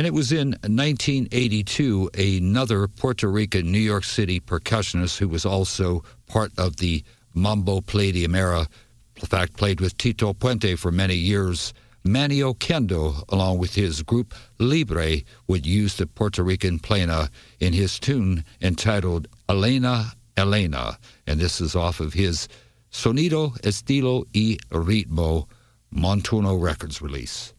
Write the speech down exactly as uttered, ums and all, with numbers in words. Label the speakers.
Speaker 1: it was in nineteen eighty-two, another Puerto Rican New York City percussionist who was also part of the Mambo Palladium era, in fact played with Tito Puente for many years, Manny Oquendo, along with his group Libre, would use the Puerto Rican plena in his tune entitled Elena, Elena, and this is off of his Sonido Estilo y Ritmo Montuno Records release.